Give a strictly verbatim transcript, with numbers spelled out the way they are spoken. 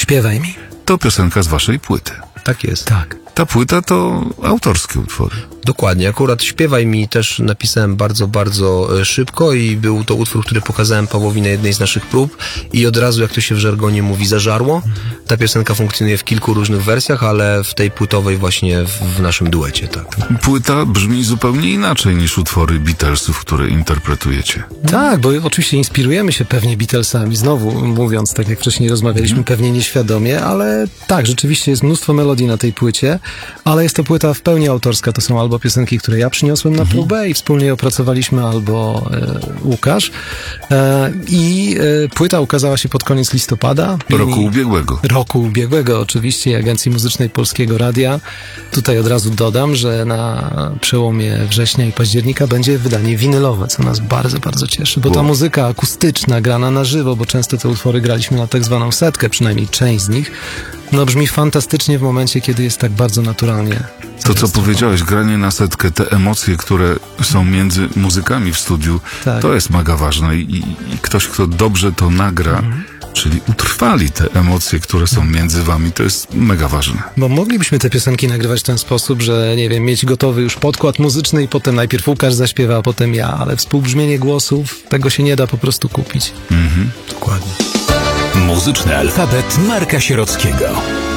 Śpiewaj mi. To piosenka z waszej płyty. Tak jest. Tak. Ta płyta to autorskie utwory. Dokładnie. Akurat Śpiewaj mi też napisałem bardzo, bardzo szybko i był to utwór, który pokazałem Pawłowi na jednej z naszych prób i od razu, jak to się w żargonie mówi, zażarło. Ta piosenka funkcjonuje w kilku różnych wersjach, ale w tej płytowej właśnie w, w naszym duecie, tak. Płyta brzmi zupełnie inaczej niż utwory Beatlesów, które interpretujecie. Tak, bo oczywiście inspirujemy się pewnie Beatlesami, znowu mówiąc, tak jak wcześniej rozmawialiśmy, pewnie nieświadomie, ale tak, rzeczywiście jest mnóstwo melodii na tej płycie, ale jest to płyta w pełni autorska, to są albo piosenki, które ja przyniosłem na próbę i wspólnie je opracowaliśmy, albo e, Łukasz. E, I e, płyta ukazała się pod koniec listopada. Roku I, ubiegłego. Roku ubiegłego oczywiście i Agencji Muzycznej Polskiego Radia. Tutaj od razu dodam, że na przełomie września i października będzie wydanie winylowe, co nas bardzo, bardzo cieszy, bo ta Wow. muzyka akustyczna, grana na żywo, bo często te utwory graliśmy na tak zwaną setkę, przynajmniej część z nich, no brzmi fantastycznie w momencie, kiedy jest tak bardzo naturalnie. To, co zarejestrowane. powiedziałeś, granie na setkę, te emocje, które są między muzykami w studiu, Tak. to jest mega ważne i, i ktoś, kto dobrze to nagra, czyli utrwali te emocje, które są między wami, to jest mega ważne. Bo moglibyśmy te piosenki nagrywać w ten sposób, że nie wiem, mieć gotowy już podkład muzyczny i potem najpierw Łukasz zaśpiewa, a potem ja, ale współbrzmienie głosów, tego się nie da po prostu kupić. Mhm. Dokładnie. Muzyczny alfabet Marka Sierockiego.